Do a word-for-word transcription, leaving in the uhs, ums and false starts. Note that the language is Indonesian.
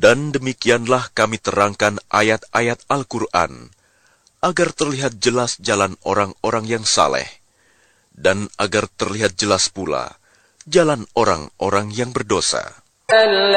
Dan demikianlah kami terangkan ayat-ayat Al-Quran, agar terlihat jelas jalan orang-orang yang saleh, dan agar terlihat jelas pula jalan orang-orang yang berdosa.